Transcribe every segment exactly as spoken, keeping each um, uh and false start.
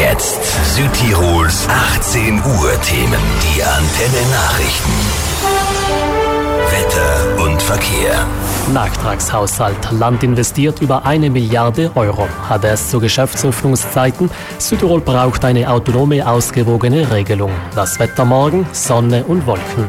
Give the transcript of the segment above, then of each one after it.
jetzt Südtirols achtzehn Uhr Themen. Die Antenne Nachrichten. Wetter und Verkehr. Nachtragshaushalt. Land investiert über eine Milliarde Euro. Hat es zu Geschäftsöffnungszeiten. Südtirol braucht eine autonome, ausgewogene Regelung. Das Wetter morgen, Sonne und Wolken.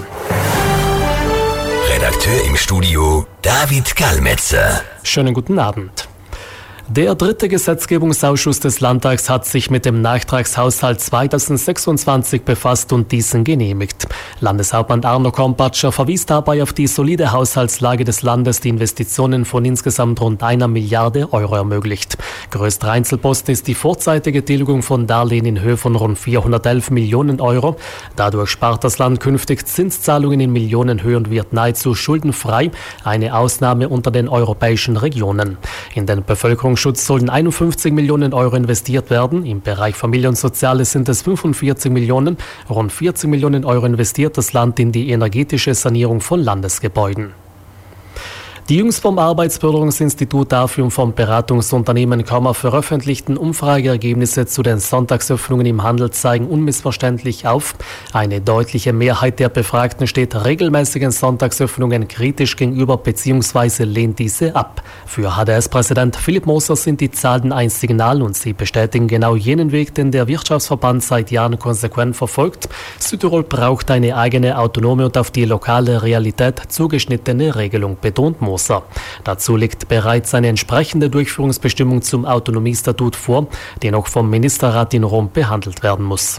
Redakteur im Studio David Gallmetzer. Schönen guten Abend. Der dritte Gesetzgebungsausschuss des Landtags hat sich mit dem Nachtragshaushalt zweitausendsechsundzwanzig befasst und diesen genehmigt. Landeshauptmann Arno Kompatscher verwies dabei auf die solide Haushaltslage des Landes, die Investitionen von insgesamt rund einer Milliarde Euro ermöglicht. Größter Einzelposten ist die vorzeitige Tilgung von Darlehen in Höhe von rund vierhundertelf Millionen Euro. Dadurch spart das Land künftig Zinszahlungen in Millionenhöhe und wird nahezu schuldenfrei, eine Ausnahme unter den europäischen Regionen. In den Bevölkerungsschutz sollen einundfünfzig Millionen Euro investiert werden. Im Bereich Familie und Soziales sind es fünfundvierzig Millionen. Rund vierzig Millionen Euro investiert das Land in die energetische Sanierung von Landesgebäuden. Die jüngst vom Arbeitsförderungsinstitut dafür und vom Beratungsunternehmen Kommer veröffentlichten Umfrageergebnisse zu den Sonntagsöffnungen im Handel zeigen unmissverständlich auf. Eine deutliche Mehrheit der Befragten steht regelmäßigen Sonntagsöffnungen kritisch gegenüber bzw. lehnt diese ab. Für H D S-Präsident Philipp Moser sind die Zahlen ein Signal und sie bestätigen genau jenen Weg, den der Wirtschaftsverband seit Jahren konsequent verfolgt. Südtirol braucht eine eigene, autonome und auf die lokale Realität zugeschnittene Regelung, betont Moser. Dazu liegt bereits eine entsprechende Durchführungsbestimmung zum Autonomiestatut vor, die noch vom Ministerrat in Rom behandelt werden muss.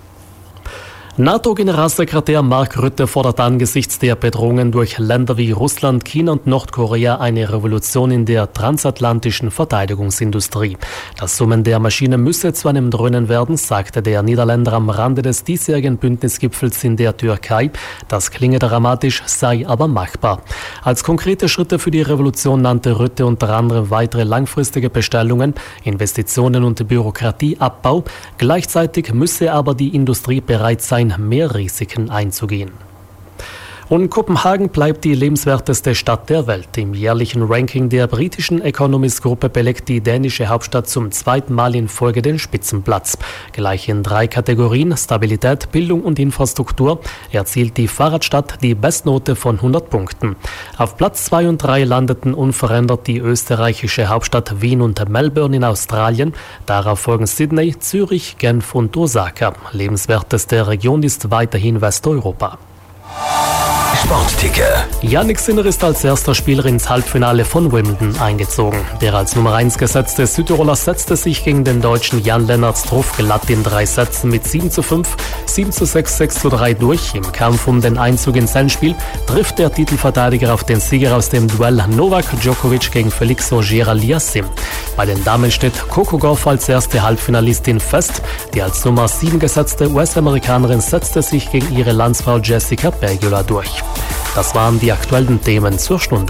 NATO-Generalsekretär Mark Rutte fordert angesichts der Bedrohungen durch Länder wie Russland, China und Nordkorea eine Revolution in der transatlantischen Verteidigungsindustrie. Das Summen der Maschine müsse zu einem Dröhnen werden, sagte der Niederländer am Rande des diesjährigen Bündnisgipfels in der Türkei. Das klinge dramatisch, sei aber machbar. Als konkrete Schritte für die Revolution nannte Rutte unter anderem weitere langfristige Bestellungen, Investitionen und Bürokratieabbau. Gleichzeitig müsse aber die Industrie bereit sein, mehr Risiken einzugehen. Und Kopenhagen bleibt die lebenswerteste Stadt der Welt. Im jährlichen Ranking der britischen Economist-Gruppe belegt die dänische Hauptstadt zum zweiten Mal in Folge den Spitzenplatz. Gleich in drei Kategorien, Stabilität, Bildung und Infrastruktur, erzielt die Fahrradstadt die Bestnote von hundert Punkten. Auf Platz zwei und drei landeten unverändert die österreichische Hauptstadt Wien und Melbourne in Australien. Darauf folgen Sydney, Zürich, Genf und Osaka. Lebenswerteste Region ist weiterhin Westeuropa. Sportticker. Jannik Sinner ist als erster Spieler ins Halbfinale von Wimbledon eingezogen. Der als Nummer eins gesetzte Südtiroler setzte sich gegen den Deutschen Jan-Lennart Struff glatt in drei Sätzen mit sieben zu fünf, sieben zu sechs, sechs zu drei durch. Im Kampf um den Einzug ins Endspiel trifft der Titelverteidiger auf den Sieger aus dem Duell Novak Djokovic gegen Felix Auger-Aliassime. Bei den Damen steht Coco Gauff als erste Halbfinalistin fest. Die als Nummer sieben gesetzte U S-Amerikanerin setzte sich gegen ihre Landsfrau Jessica Pegula durch. Das waren die aktuellen Themen zur Stunde.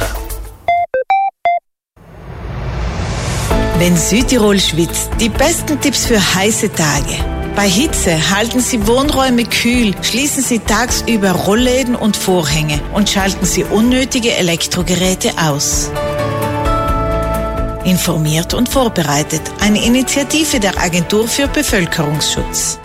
Wenn Südtirol schwitzt, die besten Tipps für heiße Tage. Bei Hitze halten Sie Wohnräume kühl, schließen Sie tagsüber Rollläden und Vorhänge und schalten Sie unnötige Elektrogeräte aus. Informiert und vorbereitet. Eine Initiative der Agentur für Bevölkerungsschutz.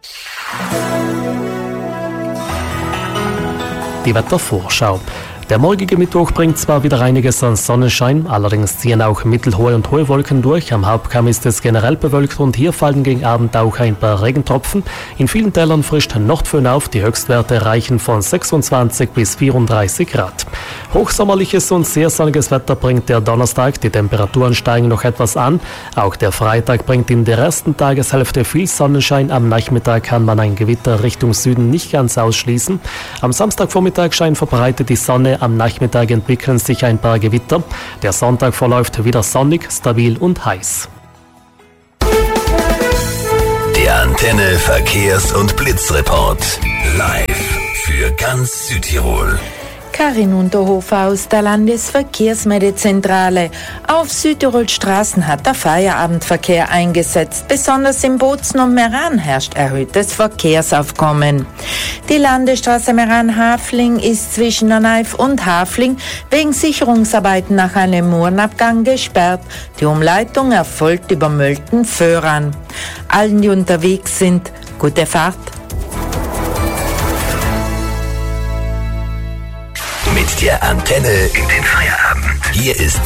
Die Wettervorschau. Der morgige Mittwoch bringt zwar wieder einiges an Sonnenschein, allerdings ziehen auch mittelhohe und hohe Wolken durch. Am Hauptkamm ist es generell bewölkt und hier fallen gegen Abend auch ein paar Regentropfen. In vielen Tälern frischt Nordföhn auf, die Höchstwerte reichen von sechsundzwanzig bis vierunddreißig Grad. Hochsommerliches und sehr sonniges Wetter bringt der Donnerstag, die Temperaturen steigen noch etwas an. Auch der Freitag bringt in der ersten Tageshälfte viel Sonnenschein, am Nachmittag kann man ein Gewitter Richtung Süden nicht ganz ausschließen. Am Samstagvormittag scheint verbreitet die Sonne, am Nachmittag entwickeln sich ein paar Gewitter. Der Sonntag verläuft wieder sonnig, stabil und heiß. Der Antenne Verkehrs- und Blitzreport. Live für ganz Südtirol. Karin Unterhofer aus der Landesverkehrsmeldezentrale. Auf Südtirols Straßen hat der Feierabendverkehr eingesetzt. Besonders in Bozen und Meran herrscht erhöhtes Verkehrsaufkommen. Die Landesstraße Meran-Hafling ist zwischen Naneif und Hafling wegen Sicherungsarbeiten nach einem Murenabgang gesperrt. Die Umleitung erfolgt über Mölten-Föhran. Allen, die unterwegs sind, gute Fahrt. Mit der Antenne in den Feierabend. Hier ist